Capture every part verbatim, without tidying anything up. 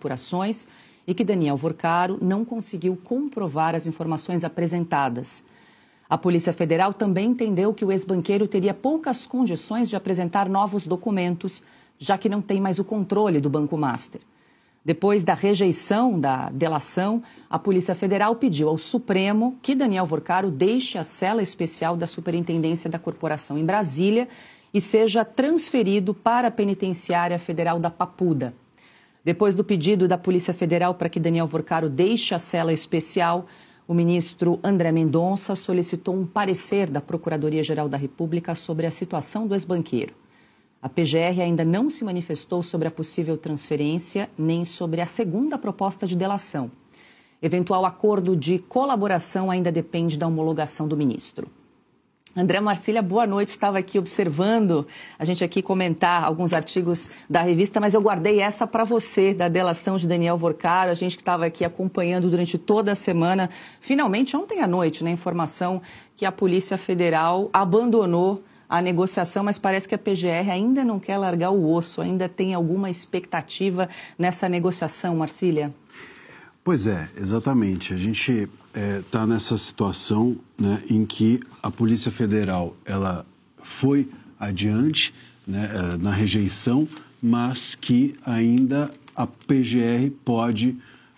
apurações e que Daniel Vorcaro não conseguiu comprovar as informações apresentadas. A Polícia Federal também entendeu que o ex-banqueiro teria poucas condições de apresentar novos documentos, já que não tem mais o controle do Banco Master. Depois da rejeição da delação, a Polícia Federal pediu ao Supremo que Daniel Vorcaro deixe a cela especial da Superintendência da Corporação em Brasília e seja transferido para a Penitenciária Federal da Papuda. Depois do pedido da Polícia Federal para que Daniel Vorcaro deixe a cela especial, o ministro André Mendonça solicitou um parecer da Procuradoria-Geral da República sobre a situação do ex-banqueiro. A P G R ainda não se manifestou sobre a possível transferência nem sobre a segunda proposta de delação. Eventual acordo de colaboração ainda depende da homologação do ministro. André Marcília, boa noite. Estava aqui observando a gente aqui comentar alguns artigos da revista, mas eu guardei essa para você, da delação de Daniel Vorcaro. A gente que estava aqui acompanhando durante toda a semana. Finalmente, ontem à noite, né, informação que a Polícia Federal abandonou a negociação, mas parece que a P G R ainda não quer largar o osso, ainda tem alguma expectativa nessa negociação, Marcília? Pois é, exatamente. A gente está é, nessa situação, né, em que a Polícia Federal ela foi adiante, né, na rejeição, mas que ainda a P G R pode,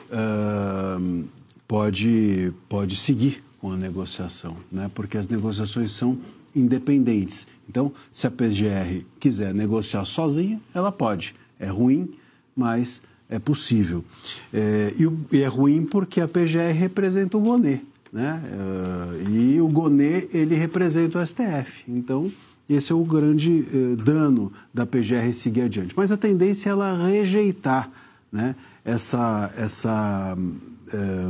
uh, pode, pode seguir com a negociação, né, porque as negociações são independentes. Então, se a P G R quiser negociar sozinha, ela pode. É ruim, mas é possível. É, e, e é ruim porque a P G R representa o Gonê, né? É, e o Gonê, ele representa o S T F. Então, esse é o grande é, dano da P G R seguir adiante. Mas a tendência é ela rejeitar, né, essa, essa é,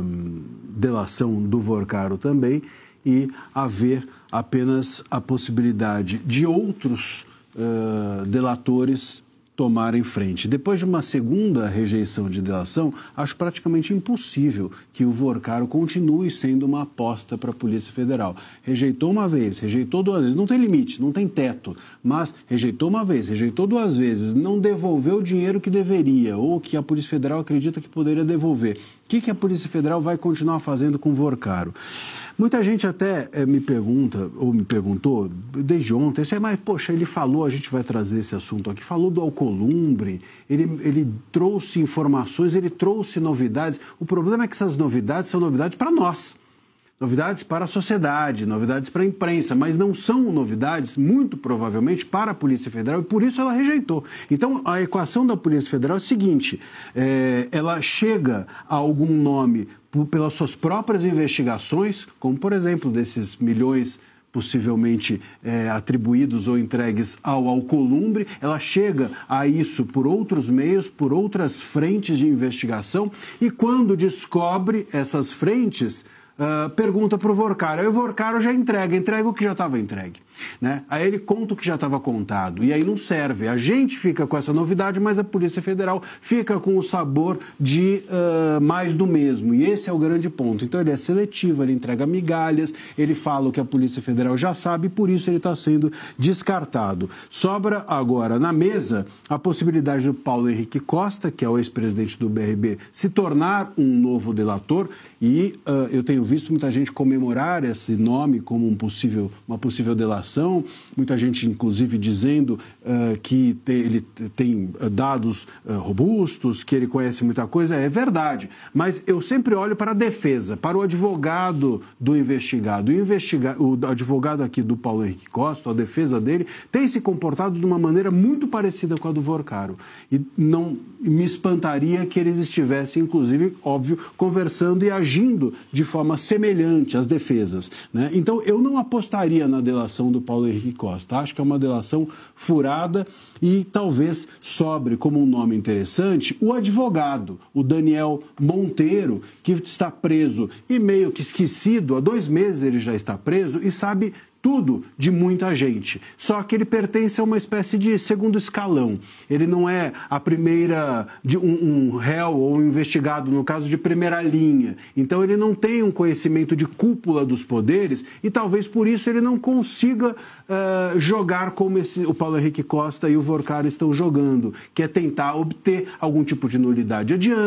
delação do Vorcaro também, e haver apenas a possibilidade de outros uh, delatores tomarem frente. Depois de uma segunda rejeição de delação, acho praticamente impossível que o Vorcaro continue sendo uma aposta para a Polícia Federal. Rejeitou uma vez, rejeitou duas vezes, não tem limite, não tem teto, mas rejeitou uma vez, rejeitou duas vezes, não devolveu o dinheiro que deveria ou que a Polícia Federal acredita que poderia devolver. O que, que a Polícia Federal vai continuar fazendo com o Vorcaro? Muita gente até é, me pergunta, ou me perguntou, desde ontem, assim, mas, poxa, ele falou, a gente vai trazer esse assunto aqui, falou do Alcolumbre, ele, ele trouxe informações, ele trouxe novidades. O problema é que essas novidades são novidades para nós, novidades para a sociedade, novidades para a imprensa, mas não são novidades, muito provavelmente, para a Polícia Federal, e por isso ela rejeitou. Então, a equação da Polícia Federal é a seguinte, é, ela chega a algum nome pelas suas próprias investigações, como, por exemplo, desses milhões possivelmente é, atribuídos ou entregues ao Alcolumbre, ela chega a isso por outros meios, por outras frentes de investigação, e quando descobre essas frentes, Uh, pergunta para o Vorcaro, aí o Vorcaro já entrega, entrega o que já estava entregue, né? Aí ele conta o que já estava contado, e aí não serve. A gente fica com essa novidade, mas a Polícia Federal fica com o sabor de uh, mais do mesmo, e esse é o grande ponto. Então ele é seletivo, ele entrega migalhas, ele fala o que a Polícia Federal já sabe, e por isso ele está sendo descartado. Sobra agora na mesa a possibilidade do Paulo Henrique Costa, que é o ex-presidente do B R B, se tornar um novo delator, e uh, eu tenho visto muita gente comemorar esse nome como um possível, uma possível delação, muita gente inclusive dizendo uh, que te, ele tem dados uh, robustos, que ele conhece muita coisa, é verdade, mas eu sempre olho para a defesa, para o advogado do investigado. O, investiga... o advogado aqui do Paulo Henrique Costa, a defesa dele, tem se comportado de uma maneira muito parecida com a do Vorcaro, e não me espantaria que eles estivessem, inclusive, óbvio, conversando e agindo de forma semelhante às defesas, né? Então, eu não apostaria na delação do Paulo Henrique Costa. Acho que é uma delação furada e talvez sobre como um nome interessante o advogado, o Daniel Monteiro, que está preso e meio que esquecido, há dois meses ele já está preso e sabe tudo de muita gente, só que ele pertence a uma espécie de segundo escalão. Ele não é a primeira, de um, um réu ou um investigado, no caso de primeira linha. Então ele não tem um conhecimento de cúpula dos poderes e talvez por isso ele não consiga uh, jogar como esse, o Paulo Henrique Costa e o Vorcaro estão jogando, que é tentar obter algum tipo de nulidade adiante.